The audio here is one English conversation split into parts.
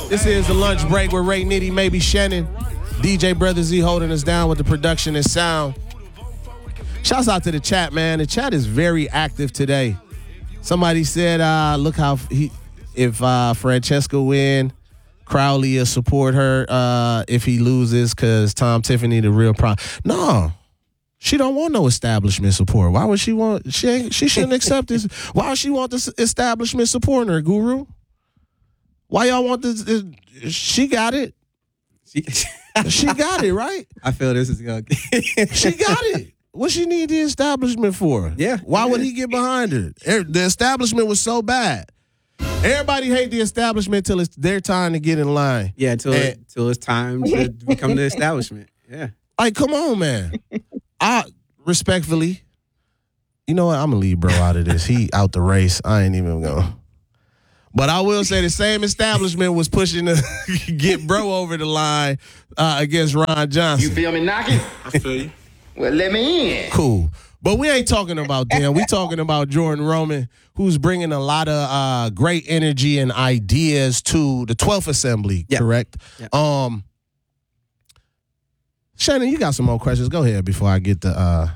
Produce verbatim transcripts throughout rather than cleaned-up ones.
This is the lunch break with Ray Nitty, maybe Shannon. D J Brother Z holding us down with the production and sound. Shouts out to the chat, man. The chat is very active today. Somebody said, uh, look how he, if uh, Francesca win, Crowley will support her uh, if he loses because Tom Tiffany the real problem. No, she don't want no establishment support. Why would she want, she, ain't, she shouldn't accept this. Why would she want this establishment supporting her, Guru? Why y'all want this? this she got it. She, she got it, right? I feel this is going to She got it. What she need the establishment for? Yeah. Why would he get behind her? The establishment was so bad. Everybody hate the establishment till it's their time to get in line. Yeah, until it, until it's time to become the establishment. Yeah. Like, come on, man. I respectfully, you know what? I'm gonna leave bro out of this. He out the race. I ain't even gonna. But I will say the same establishment was pushing to get bro over the line uh, against Ron Johnson. You feel me knocking? I feel you. Well, let me in. Cool. But we ain't talking about them. We talking about Jordan Roman, who's bringing a lot of uh, great energy and ideas to the twelfth Assembly, yeah. correct? Yeah. Um, Shannon, you got some more questions. Go ahead before I get the uh,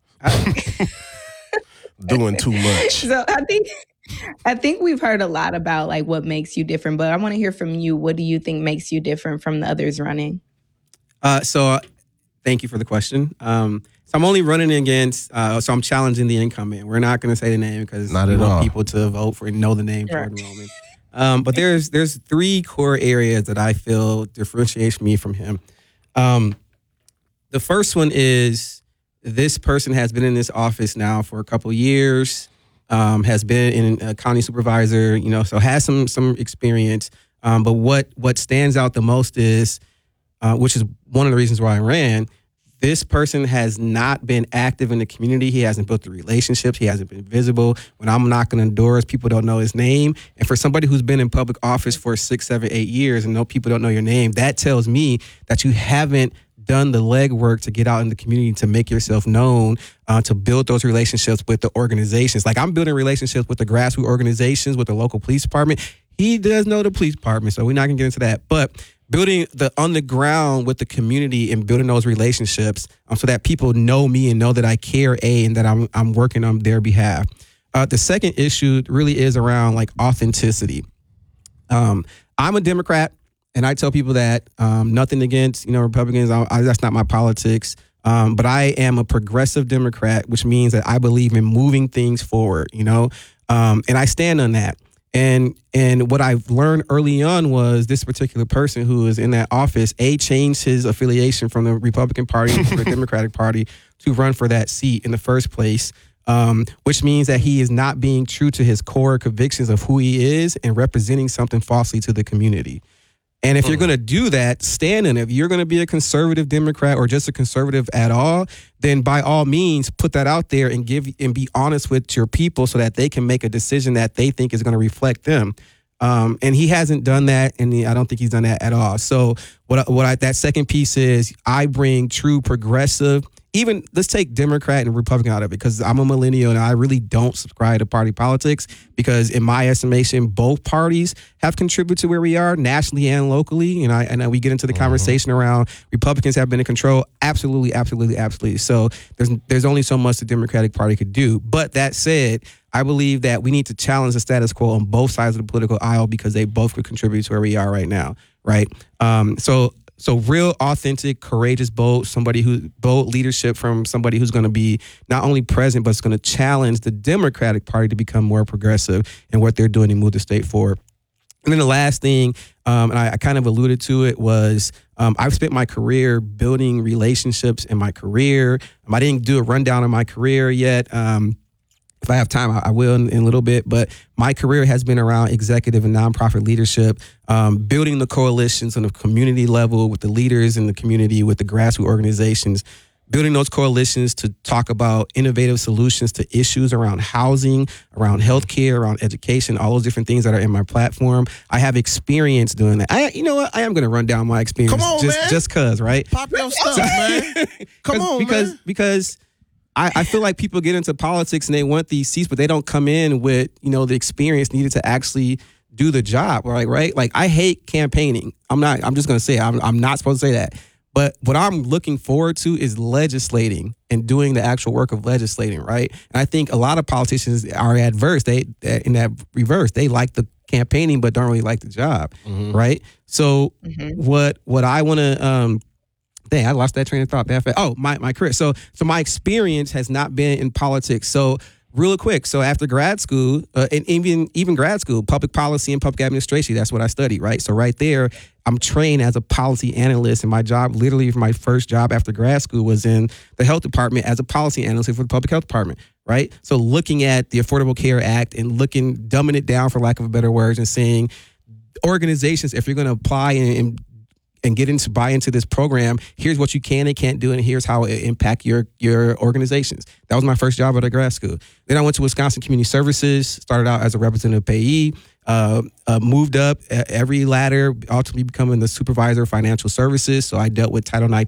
doing too much. So I think I think we've heard a lot about like what makes you different, but I want to hear from you. What do you think makes you different from the others running? Uh, so uh, thank you for the question. Um, so I'm only running against, uh, so I'm challenging the incumbent. We're not going to say the name because Not we at want all. people to vote for and know the name Sure. Jordan Roman. Um, but there's there's three core areas that I feel differentiates me from him. Um, the first one is this person has been in this office now for a couple years, um, has been in a county supervisor, you know, so has some some experience. Um, but what what stands out the most is, uh, which is one of the reasons why I ran, this person has not been active in the community. He hasn't built the relationships. He hasn't been visible. When I'm knocking on doors, people don't know his name. And for somebody who's been in public office for six, seven, eight years and no people don't know your name, that tells me that you haven't done the legwork to get out in the community, to make yourself known, uh, to build those relationships with the organizations. Like I'm building relationships with the grassroots organizations, with the local police department. He does know the police department, so we're not gonna get into that. But building the on the ground with the community and building those relationships um, so that people know me and know that I care, A, and that I'm I'm working on their behalf. Uh, the second issue really is around like authenticity. Um, I'm a Democrat, and I tell people that um, nothing against you know Republicans. I, I, that's not my politics. Um, but I am a progressive Democrat, which means that I believe in moving things forward. You know, um, and I stand on that. And and what I've learned early on was this particular person who is in that office, A, changed his affiliation from the Republican Party to the Democratic Party to run for that seat in the first place, um, which means that he is not being true to his core convictions of who he is and representing something falsely to the community. And if you're going to do that, stand in it. If you're going to be a conservative Democrat or just a conservative at all, then by all means, put that out there and give and be honest with your people so that they can make a decision that they think is going to reflect them. Um, and he hasn't done that, and I don't think he's done that at all. So what what I, that second piece is, I bring true progressive. Even let's take Democrat and Republican out of it, because I'm a millennial and I really don't subscribe to party politics, because in my estimation, both parties have contributed to where we are nationally and locally. And I and we get into the mm-hmm. conversation around Republicans have been in control. Absolutely, absolutely, absolutely. So there's there's only so much the Democratic Party could do. But that said, I believe that we need to challenge the status quo on both sides of the political aisle, because they both could contribute to where we are right now. Right. Um, so. So real, authentic, courageous, bold, somebody who bold leadership from somebody who's going to be not only present, but it's going to challenge the Democratic Party to become more progressive in what they're doing and move the state forward. And then the last thing, um, and I, I kind of alluded to it, was um, I've spent my career building relationships in my career. Um, I didn't do a rundown of my career yet. Um, If I have time, I will in, in a little bit. But my career has been around executive and nonprofit leadership, um, building the coalitions on the community level with the leaders in the community, with the grassroots organizations, building those coalitions to talk about innovative solutions to issues around housing, around healthcare, around education, all those different things that are in my platform. I have experience doing that. I, you know what? I am going to run down my experience. Come on, just, man. Just cause, right? Pop your stuff, man. Come on, because, man. Because I, I feel like people get into politics and they want these seats, but they don't come in with, you know, the experience needed to actually do the job, right? Right? Like I hate campaigning. I'm not. I'm just gonna say it. I'm, I'm not supposed to say that. But what I'm looking forward to is legislating and doing the actual work of legislating, right? And I think a lot of politicians are adverse. They in that reverse. They like the campaigning, but don't really like the job, mm-hmm. right? So mm-hmm. what what I want to um, dang, I lost that train of thought. That fast. Oh, my my career. So so my experience has not been in politics. So real quick. So after grad school, uh, and even even grad school, public policy and public administration, that's what I studied, right? So right there, I'm trained as a policy analyst, and my job, literally my first job after grad school was in the health department as a policy analyst for the public health department, right? So looking at the Affordable Care Act and looking, dumbing it down for lack of a better words, and saying organizations, if you're going to apply and, and and get into buy into this program, here's what you can and can't do, and here's how it impact your your organizations. That was my first job at a grad school. Then I went to Wisconsin Community Services, started out as a representative payee, uh, uh, moved up every ladder, ultimately becoming the supervisor of financial services. So I dealt with Title nineteen